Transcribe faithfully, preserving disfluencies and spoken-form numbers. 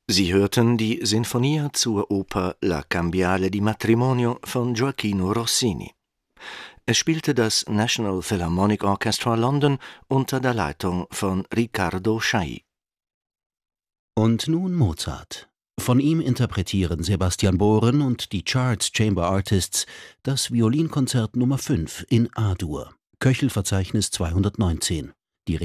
Sie hörten die Sinfonia zur Oper La Cambiale di Matrimonio von Gioachino Rossini. Es spielte das National Philharmonic Orchestra London unter der Leitung von Riccardo Chailly. Und nun Mozart. Von ihm interpretieren Sebastian Bohren und die Charts Chamber Artists das Violinkonzert Nummer fünf in A-Dur, Köchelverzeichnis zweihundertneunzehn.